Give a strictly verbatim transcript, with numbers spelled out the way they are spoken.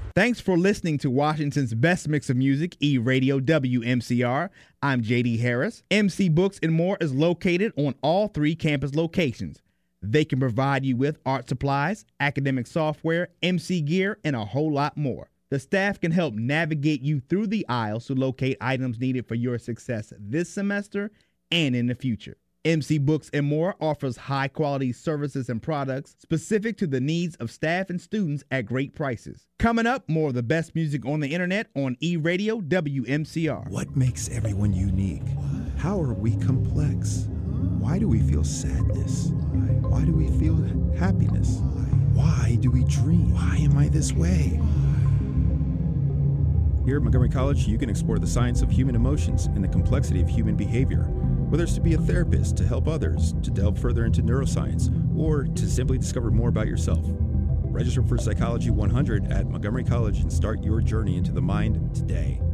Thanks for listening to Washington's best mix of music, E-Radio W M C R. I'm J D Harris. M C Books and More is located on all three campus locations. They can provide you with art supplies, academic software, M C gear, and a whole lot more. The staff can help navigate you through the aisles to locate items needed for your success this semester and in the future. M C Books and More offers high-quality services and products specific to the needs of staff and students at great prices. Coming up, more of the best music on the internet on E-Radio W M C R. What makes everyone unique? How are we complex? Why do we feel sadness? Why do we feel happiness? Why do we dream? Why am I this way? Here at Montgomery College, you can explore the science of human emotions and the complexity of human behavior. Whether it's to be a therapist, to help others, to delve further into neuroscience, or to simply discover more about yourself. Register for Psychology one hundred at Montgomery College and start your journey into the mind today.